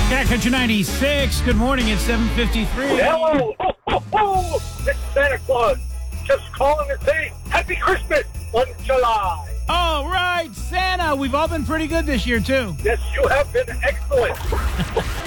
Cat Country 96. Good morning. It's 7:53. Hello. Ho, ho, ho. It's Santa Claus. Just calling to say Happy Christmas on July. All right, Santa. We've all been pretty good this year, too. Yes, you have been excellent.